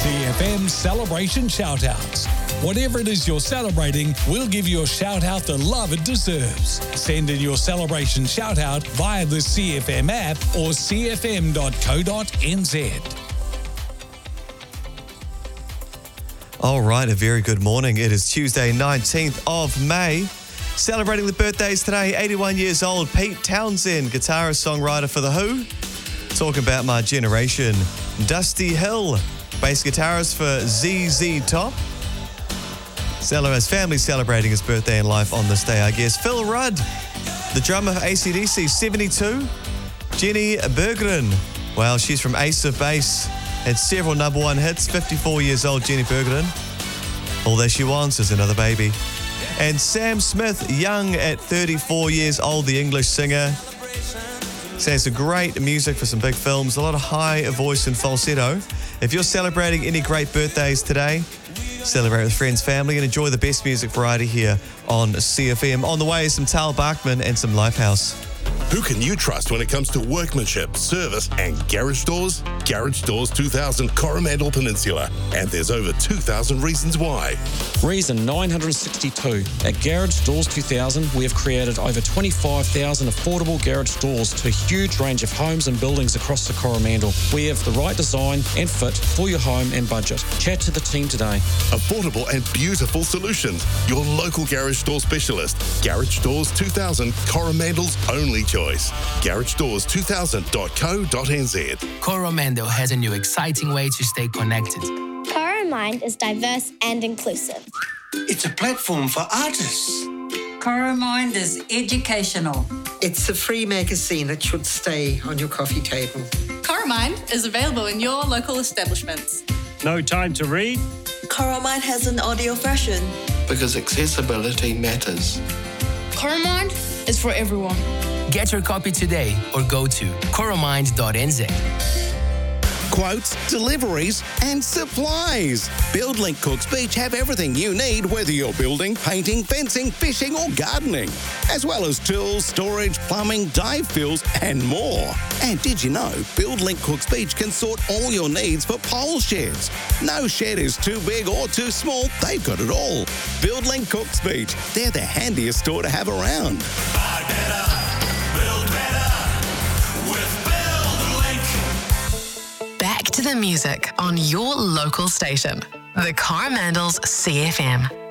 CFM Celebration Shoutouts. Whatever it is you're celebrating, we'll give you a shout-out the love it deserves. Send in your celebration shout-out via the CFM app or cfm.co.nz. All right, a very good morning. It is Tuesday, 19th of May. Celebrating the birthdays today, 81 years old, Pete Townsend, guitarist, songwriter for The Who. Talking about my generation. Dusty Hill, bass guitarist for ZZ Top. His family celebrating his birthday in life on this day, I guess. Phil Rudd, the drummer for AC/DC, 72. Jenny Berggren, well, she's from Ace of Base. Had several number one hits. 54 years old, Jenny Berggren. All that she wants is another baby. And Sam Smith, young at 34 years old, the English singer. Says some great music for some big films, a lot of high voice and falsetto. If you're celebrating any great birthdays today, celebrate with friends, family, and enjoy the best music variety here on CFM. On the way is some Tal Bachman and some Lifehouse. Who can you trust when it comes to workmanship, service, and garage doors? Garage Doors 2000 Coromandel Peninsula. And there's over 2,000 reasons why. Reason 962. At Garage Doors 2000, we have created over 25,000 affordable garage doors to a huge range of homes and buildings across the Coromandel. We have the right design and fit for your home and budget. Chat to the team today. Affordable and beautiful solutions. Your local garage door specialist. Garage Doors 2000 Coromandel's only choice. GarageDoors2000.co.nz. Coromandel has a new exciting way to stay connected. Coromind is diverse and inclusive. It's a platform for artists. Coromind is educational. It's a free magazine that should stay on your coffee table. Coromind is available in your local establishments. No time to read? Coromind has an audio version. Because accessibility matters. Coromind is for everyone. Get your copy today or go to coromind.nz. Quotes, deliveries, and supplies. BuildLink Cooks Beach have everything you need, whether you're building, painting, fencing, fishing, or gardening, as well as tools, storage, plumbing, dive fuels, and more. And did you know BuildLink Cooks Beach can sort all your needs for pole sheds? No shed is too big or too small, they've got it all. BuildLink Cooks Beach, they're the handiest store to have around. Buy better, build better with BuildLink. Back to the music on your local station, the Coromandel's CFM.